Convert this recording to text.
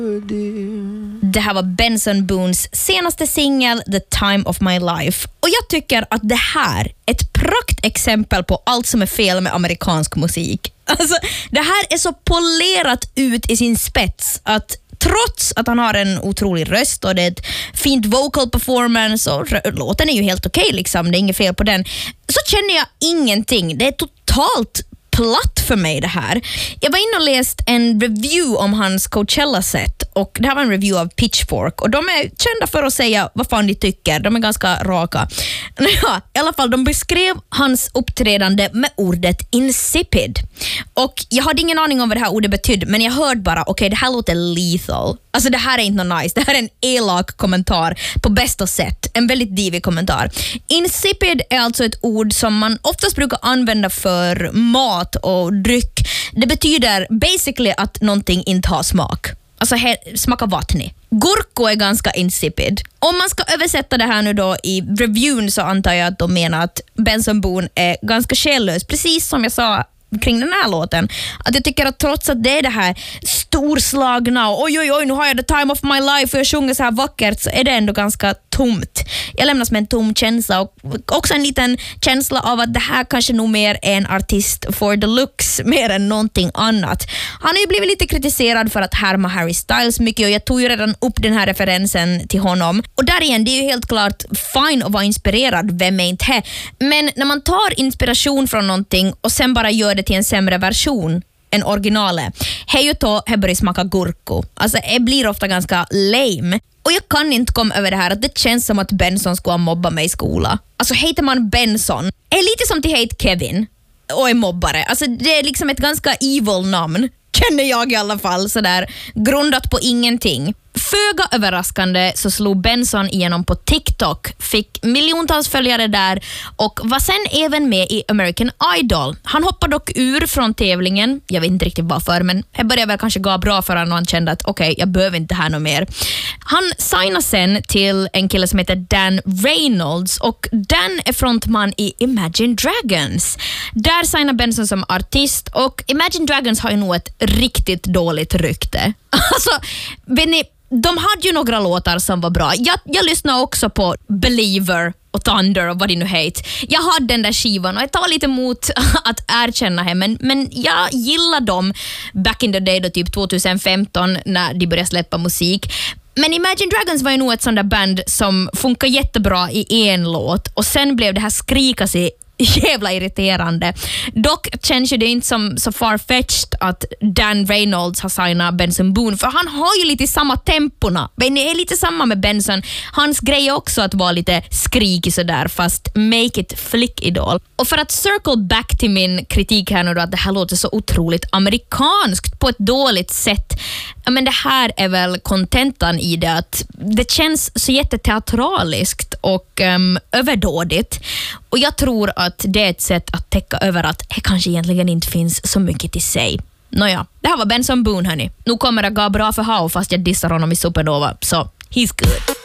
Det här var Benson Boones senaste singel The Time of My Life. Och jag tycker att det här är ett praktexempel på allt som är fel med amerikansk musik. Alltså, det här är så polerat ut i sin spets att trots att han har en otrolig röst och det är ett fint vocal performance och låten är ju helt okej liksom, det är inget fel på den, så känner jag ingenting. Det är totalt platt för mig det här. Jag var inne och läst en review om hans Coachella-set och det här var en review av Pitchfork och de är kända för att säga vad fan de tycker. De är ganska raka. Ja, i alla fall, de beskrev hans uppträdande med ordet insipid. Och jag hade ingen aning om vad det här ordet betydde, men jag hörde bara, okej, det här låter lethal. Alltså det här är inte något nice. Det här är en elak kommentar på bästa sätt. En väldigt divig kommentar. Insipid är alltså ett ord som man oftast brukar använda för mat och dryck. Det betyder basically att någonting inte har smak. Alltså smakar vattnig. Gurko är ganska insipid. Om man ska översätta det här nu då i reviewn så antar jag att de menar att Benson Boone är ganska själlös. Precis som jag sa kring den här låten. Att jag tycker att trots att det är det här storslagna och oj, nu har jag the time of my life och jag sjunger så här vackert, så är det ändå ganska tomt. Jag lämnas med en tom känsla och också en liten känsla av att det här kanske nog mer är en artist for the looks mer än någonting annat. Han har ju blivit lite kritiserad för att härma Harry Styles mycket och jag tog ju redan upp den här referensen till honom. Och där igen, det är ju helt klart fine att vara inspirerad, vem är inte här? Men när man tar inspiration från någonting och sen bara gör det till en sämre version än originalet, hej och då börjar smaka gurko. Alltså det blir ofta ganska lame. Och jag kan inte komma över det här att det känns som att Benson skulle mobba mig i skola. Alltså heter man Benson är lite som till hate Kevin och är mobbare. Alltså det är liksom ett ganska evil namn, känner jag i alla fall, sådär grundat på ingenting. Föga överraskande så slog Benson igenom på TikTok, fick miljontals följare där och var sen även med i American Idol. Han hoppade dock ur från tävlingen, jag vet inte riktigt varför, men det började väl kanske gå bra för honom och han kände att okej, jag behöver inte här något mer. Han signade sen till en kille som heter Dan Reynolds och Dan är frontman i Imagine Dragons. Där signade Benson som artist och Imagine Dragons har ju nog ett riktigt dåligt rykte. Alltså, vet ni, de hade ju några låtar som var bra. Jag lyssnade också på Believer och Thunder och vad det nu heter. Jag hade den där skivan och jag tar lite emot att erkänna det, men jag gillar dem back in the day då, typ 2015 när de började släppa musik. Men Imagine Dragons var ju nog ett sånt där band som funkar jättebra i en låt och sen blev det här skrika sig jävla irriterande. Dock känns det inte som så far-fetched att Dan Reynolds har signat Benson Boone, för han har ju lite samma tempona. Men det är lite samma med Benson. Hans grej är också att vara lite skrikig sådär, fast make it flick idol. Och för att circle back till min kritik här nu då, att det här låter så otroligt amerikanskt på ett dåligt sätt. Men det här är väl kontentan i det, att det känns så jätteteatraliskt och överdådigt. Och jag tror att det är ett sätt att täcka över att det kanske egentligen inte finns så mycket till sig. Nåja, det här var Benson Boone hörni. Nu kommer det gå bra för How fast jag dissar honom i Supernova, så he's good.